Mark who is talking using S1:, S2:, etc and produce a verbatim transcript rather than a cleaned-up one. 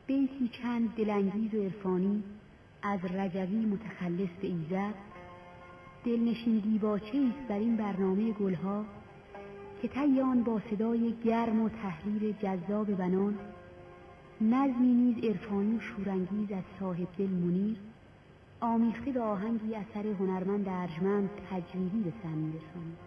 S1: بیتی چند دلانگیز و عرفانی از رجوی متخلص به ایزد، دلنشین دیباچه‌ای است بر این برنامه گلها که طی آن با صدای گرم و تحریر جذاب بنان، نظمی نیز عرفانی و شورانگیز از صاحب دل منیر آمیخته به آهنگی اثر هنرمند ارجمند تجویدی به سر می‌رسانید.